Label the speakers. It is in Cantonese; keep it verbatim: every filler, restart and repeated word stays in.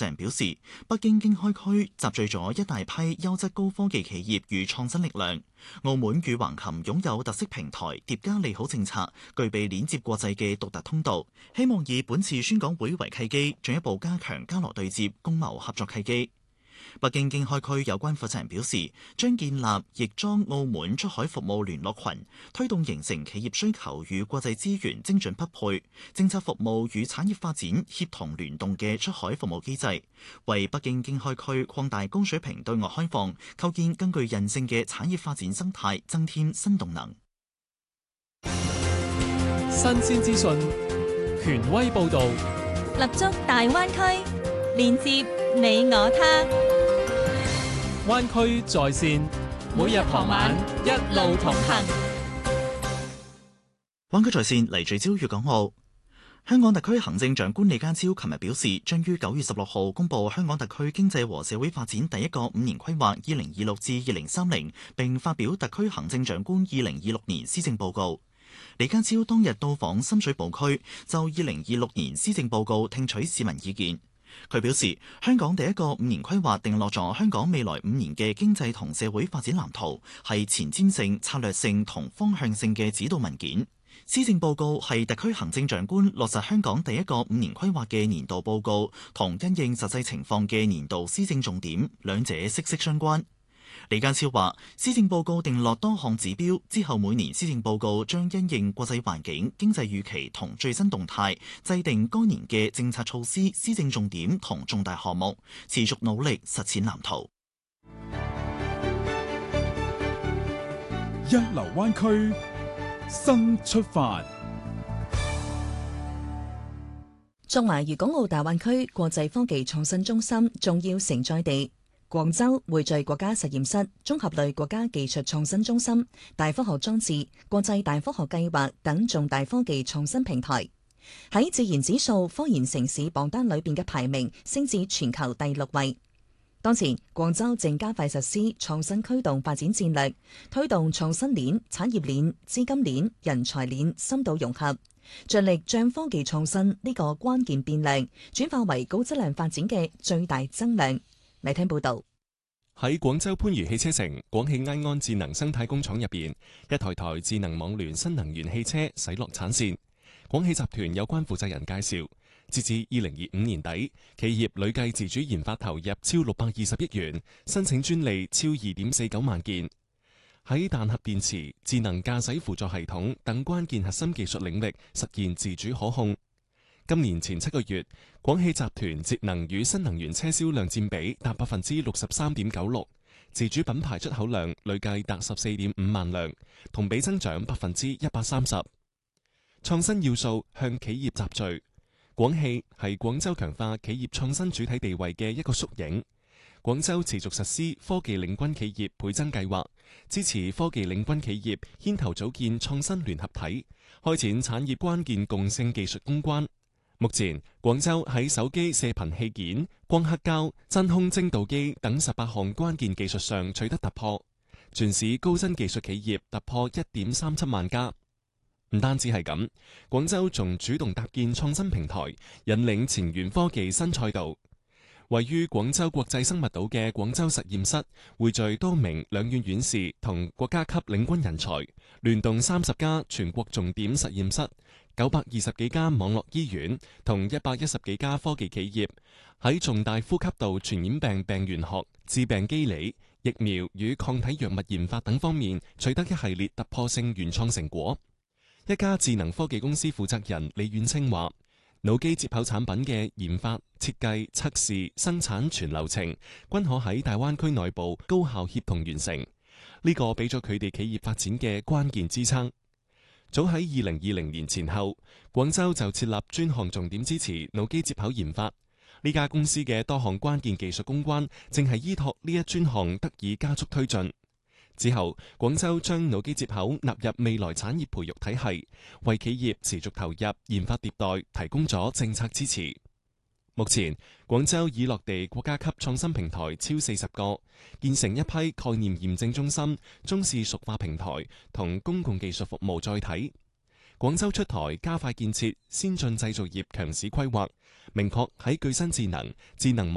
Speaker 1: 人表示，北京經開區集聚咗一大批優質高科技企業與創新力量。澳門與橫琴擁有特色平台疊加利好政策，具備鏈接國際嘅獨特通道。希望以本次宣講會為契機，進一步加強交流對接，共謀合作契機。北京經開區有關負責人表示，將建立亦莊澳門出海服務聯絡群，推動形成企業需求與國際資源精準匹配、政策服務與產業發展協同聯動嘅出海服務機制，為北京經開區擴大高水平對外開放、構建更具韌性嘅產業發展生態，增添新動能。
Speaker 2: 新鮮資訊，權威報導，
Speaker 3: 立足大灣區，連接你我他。
Speaker 2: 灣區在線，每日傍晚一路同行。
Speaker 1: 灣區在線嚟聚焦粵港澳。香港特區行政長官李家超琴日表示，將於九月十六號公布香港特區經濟和社會發展第一個五年規劃二零二六至二零三零，並發表特區行政長官二零二六年施政報告。李家超當日到訪深水埗區，就二零二六年施政報告聽取市民意見。佢表示，香港第一個五年規劃定落咗香港未來五年嘅經濟同社會發展藍圖，係前瞻性、策略性同方向性嘅指導文件。施政報告係特區行政長官落實香港第一個五年規劃嘅年度報告，同因應實際情況嘅年度施政重點，兩者息息相關。李家超話，施政報告定落多項指標，之後每年施政報告將因應國際環境、經濟預期同最新動態，制定該年嘅政策措施、施政重點同重大項目，持續努力實踐藍圖。
Speaker 4: 一流灣區，新出發。
Speaker 3: 作為粵港澳大灣區國際科技創新中心重要承載地，廣州匯聚國家實驗室、綜合類國家技術創新中心、大科學裝置、國際大科學計劃等重大科技創新平台，喺自然指數科研城市榜單裏邊嘅排名升至全球第六位。當前，廣州正加快實施創新驅動發展戰略，推動創新鏈、產業鏈、資金鏈、人才鏈深度融合，盡力將科技創新呢個關鍵變量轉化為高質量發展嘅最大增量。嚟聽報道。
Speaker 2: 喺廣州番禺汽車城廣汽埃安智能生態工廠入邊，一台台智能網聯新能源汽車駛落產線。廣汽集團有關負責人介紹，截至二零二五年底，企業累計自主研發投入超六百二十億元，申請專利超二點四九萬件。喺氮核電池、智能駕駛輔助系統等關鍵核心技術領域實現自主可控。今年前七個月，廣汽集團節能與新能源車銷量佔比達百分之六十三點九六，自主品牌出口量累計達十四點五萬輛，同比增長百分之一百三十。創新要素向企業集聚，廣汽係廣州強化企業創新主體地位嘅一個縮影。廣州持續實施科技領軍企業倍增計劃，支持科技領軍企業牽頭組建創新聯合體，開展產業關鍵共性技術攻關。目前，廣州喺手機射頻器件、光刻膠、真空精度機等十八項關鍵技術上取得突破，全市高新技術企業突破一點三七萬家。唔單止係咁，廣州仲主動搭建創新平台，引領前沿科技新賽道。位於廣州國際生物島嘅廣州實驗室，匯聚多名兩院院士同國家級領軍人才，聯動三十家全國重點實驗室、九百二十幾家網絡醫院同一百一十幾家科技企業，喺重大呼吸道傳染病病原學、致病機理、疫苗與抗體藥物研發等方面取得一系列突破性原創成果。一家智能科技公司負責人李遠清話，腦機接口產品嘅研發、設計、測試、生產全流程均可喺大灣區內部高效協同完成，呢個俾咗佢哋企業發展嘅關鍵支撐。早喺二零二零年前後，廣州就設立專項重點支持腦機接口研發。呢家公司嘅多項關鍵技術攻關，正係依託呢一專項得以加速推進。之後，廣州將腦機接口納入未來產業培育體系，為企業持續投入研發迭代提供咗政策支持。目前，廣州已落地國家級創新平台超四十個，建成一批概念驗證中心、中試熟化平台同公共技術服務載體。廣州出台加快建設先進製造業強市規劃，明確喺具身智能、智能網